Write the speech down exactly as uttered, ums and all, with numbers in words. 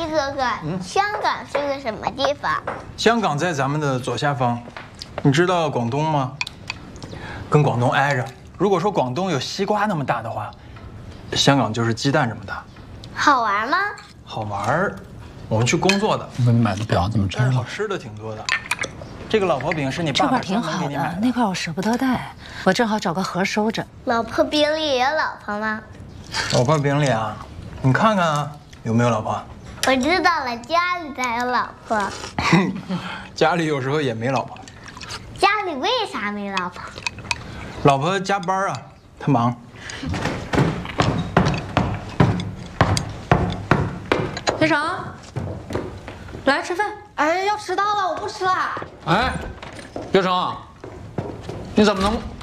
哥哥，嗯、香港是个什么地方？ 香港在咱们的左下方，你知道广东吗？跟广东挨着。如果说广东有西瓜那么大的话，香港就是鸡蛋这么大。 好玩吗？ 好玩，我们去工作的。 我给你买的表怎么摘了？ 好吃的挺多的。这个老婆饼是你爸爸专门给你买的。 那块我舍不得带，我正好找个盒收着。 老婆饼里也有老婆吗？ 老婆饼里啊，你看看啊，有没有老婆？ 我知道了，家里才有老婆。 家里有时候也没老婆。 家里为啥没老婆？ 老婆加班啊，她忙。 学长，来吃饭。 哎，要迟到了，我不吃了。 哎，学成，你怎么能